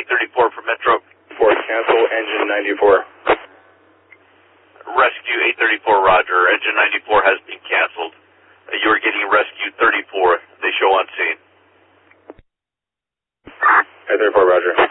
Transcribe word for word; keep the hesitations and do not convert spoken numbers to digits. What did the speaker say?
eight thirty-four for Metro. four, cancel engine ninety-four. Rescue eight thirty-four, roger. Engine ninety-four has been canceled. Uh, you are getting rescue thirty-four. They show on scene. eight thirty-four, roger.